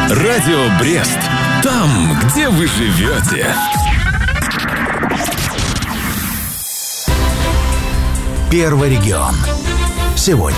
Радио Брест. Там, где вы живете. Первый регион. Сегодня.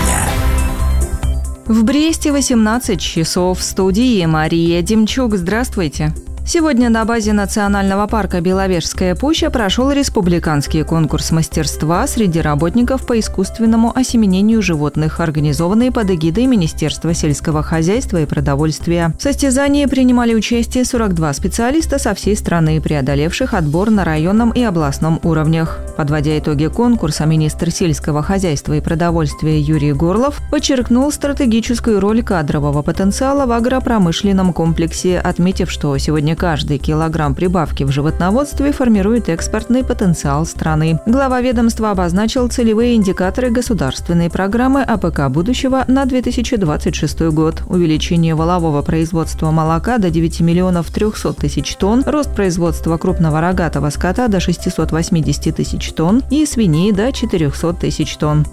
В Бресте 18 часов. В студии Мария Демчук. Здравствуйте. Сегодня на базе Национального парка Беловежская пуща прошел республиканский конкурс мастерства среди работников по искусственному осеменению животных, организованный под эгидой Министерства сельского хозяйства и продовольствия. В состязании принимали участие 42 специалиста со всей страны, преодолевших отбор на районном и областном уровнях. Подводя итоги конкурса, министр сельского хозяйства и продовольствия Юрий Горлов подчеркнул стратегическую роль кадрового потенциала в агропромышленном комплексе, отметив, что сегодня каждый килограмм прибавки в животноводстве формирует экспортный потенциал страны. Глава ведомства обозначил целевые индикаторы государственной программы АПК будущего на 2026 год. Увеличение валового производства молока до 9 миллионов 300 тысяч тонн, рост производства крупного рогатого скота до 680 тысяч тонн и свиней до 400 тысяч тонн.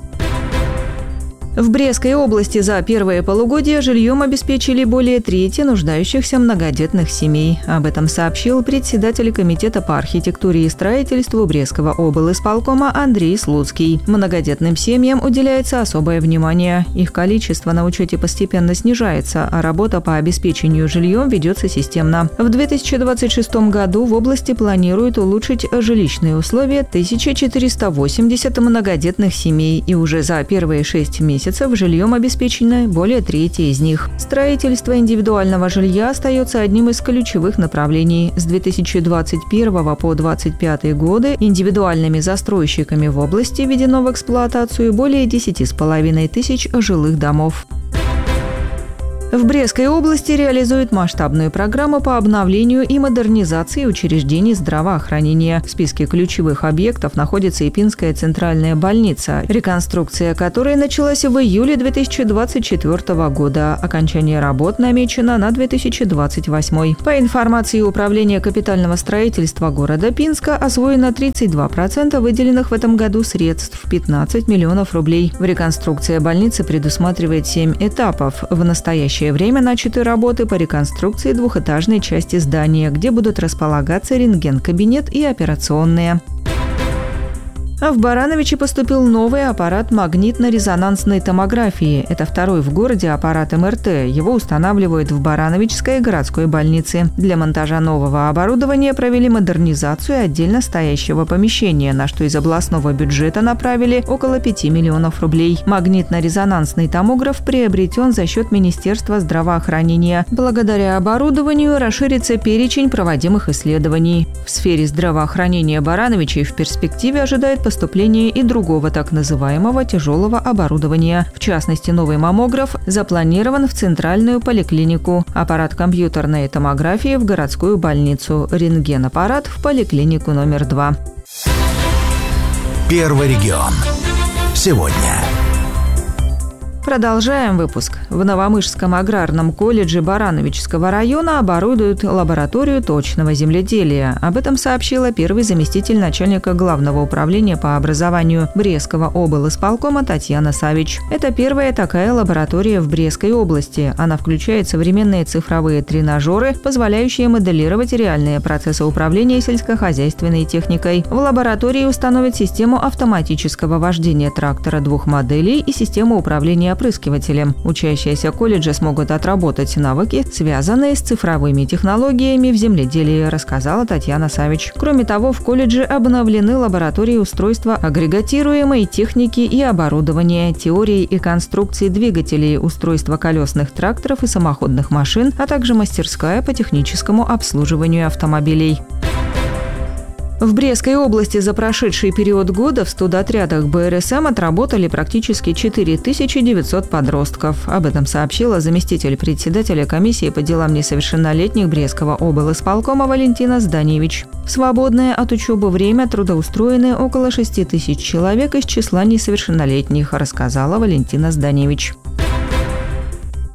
В Брестской области за первое полугодие жильем обеспечили более трети нуждающихся многодетных семей. Об этом сообщил председатель комитета по архитектуре и строительству Брестского облисполкома Андрей Слуцкий. Многодетным семьям уделяется особое внимание. Их количество на учете постепенно снижается, а работа по обеспечению жильем ведется системно. В 2026 году в области планируют улучшить жилищные условия 1480 многодетных семей, и уже за первые 6 месяцев жильем обеспечено более трети из них. Строительство индивидуального жилья остается одним из ключевых направлений. С 2021 по 2025 годы индивидуальными застройщиками в области введено в эксплуатацию более 10,5 тысяч жилых домов. В Брестской области реализуют масштабную программу по обновлению и модернизации учреждений здравоохранения. В списке ключевых объектов находится Ипинская центральная больница, реконструкция которой началась в июле 2024 года. Окончание работ намечено на 2028. По информации Управления капитального строительства города Пинска, освоено 32% выделенных в этом году средств – 15 миллионов рублей. Реконструкция больницы предусматривает 7 этапов. В настоящее время начаты работы по реконструкции двухэтажной части здания, где будут располагаться рентген-кабинет и операционные. А в Барановичи поступил новый аппарат магнитно-резонансной томографии. Это второй в городе аппарат МРТ. Его устанавливают в Барановичской городской больнице. Для монтажа нового оборудования провели модернизацию отдельно стоящего помещения, на что из областного бюджета направили около 5 миллионов рублей. Магнитно-резонансный томограф приобретен за счет Министерства здравоохранения. Благодаря оборудованию расширится перечень проводимых исследований. В сфере здравоохранения Барановичей в перспективе ожидает поступление и другого так называемого тяжелого оборудования. В частности, новый маммограф запланирован в центральную поликлинику, аппарат компьютерной томографии в городскую больницу, рентген-аппарат в поликлинику номер 2. Первый регион. Сегодня. Продолжаем выпуск. В Новомышском аграрном колледже Барановичского района оборудуют лабораторию точного земледелия. Об этом сообщила первый заместитель начальника Главного управления по образованию Брестского облисполкома Татьяна Савич. Это первая такая лаборатория в Брестской области. Она включает современные цифровые тренажеры, позволяющие моделировать реальные процессы управления сельскохозяйственной техникой. В лаборатории установят систему автоматического вождения трактора двух моделей и систему управления опрыскивателем. Учащиеся колледжа смогут отработать навыки, связанные с цифровыми технологиями в земледелии, рассказала Татьяна Савич. Кроме того, в колледже обновлены лаборатории устройства агрегатируемой техники и оборудования, теории и конструкции двигателей, устройства колесных тракторов и самоходных машин, а также мастерская по техническому обслуживанию автомобилей. В Брестской области за прошедший период года в студотрядах БРСМ отработали практически 4900 подростков. Об этом сообщила заместитель председателя комиссии по делам несовершеннолетних Брестского облисполкома Валентина Зданевич. В свободное от учебы время трудоустроены около 6000 человек из числа несовершеннолетних, рассказала Валентина Зданевич.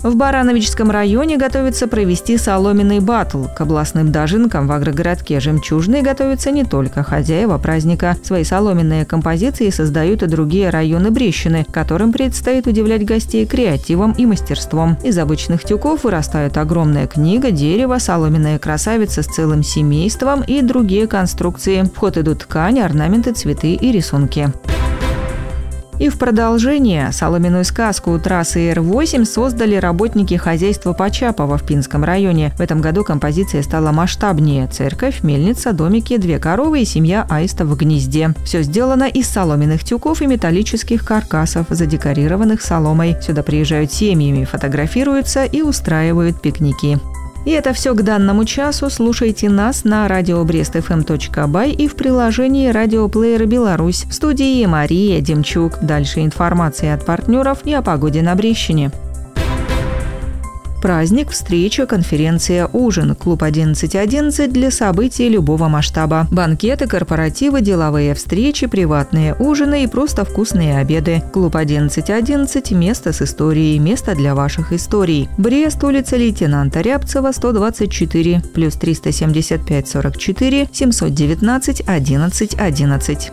В Барановичском районе готовится провести соломенный баттл. К областным дожинкам в агрогородке Жемчужный готовятся не только хозяева праздника. Свои соломенные композиции создают и другие районы Брещины, которым предстоит удивлять гостей креативом и мастерством. Из обычных тюков вырастают огромная книга, дерево, соломенная красавица с целым семейством и другие конструкции. В ход идут ткани, орнаменты, цветы и рисунки. И в продолжение соломенную сказку трассы Р-8 создали работники хозяйства Почапова в Пинском районе. В этом году композиция стала масштабнее. Церковь, мельница, домики, 2 коровы и семья аистов в гнезде. Все сделано из соломенных тюков и металлических каркасов, задекорированных соломой. Сюда приезжают семьями, фотографируются и устраивают пикники. И это все к данному часу. Слушайте нас на radiobrestfm.by и в приложении «Радиоплеер Беларусь». В студии Мария Демчук. Дальше информация от партнеров и о погоде на Брещине. Праздник, встреча, конференция, ужин. Клуб 11.11 для событий любого масштаба. Банкеты, корпоративы, деловые встречи, приватные ужины и просто вкусные обеды. Клуб 11.11 – место с историей, место для ваших историй. Брест, улица лейтенанта Рябцева, 124, плюс 375 44 719 11 11.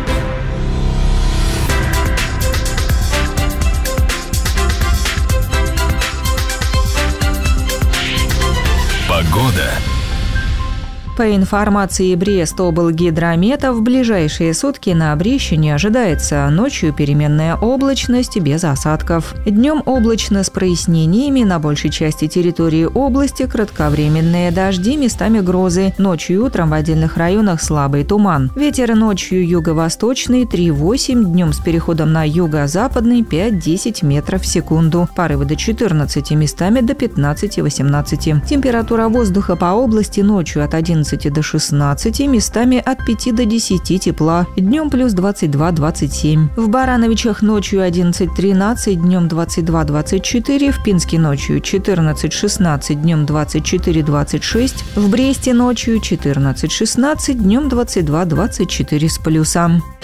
Погода. По информации Брестоблгидромета, в ближайшие сутки на Брещине ожидается ночью переменная облачность без осадков. Днем облачно с прояснениями, на большей части территории области кратковременные дожди, местами грозы. Ночью и утром в отдельных районах слабый туман. Ветер ночью юго-восточный 3,8, днем с переходом на юго-западный 5-10 метров в секунду. Порывы до 14, местами до 15-18. Температура воздуха по области ночью от 11 до 16, местами от 5 до 10 тепла, днем плюс 22-27. В Барановичах ночью 11-13, днем 22-24, в Пинске ночью 14-16, днем 24-26, в Бресте ночью 14-16, днем 22-24 с плюсом.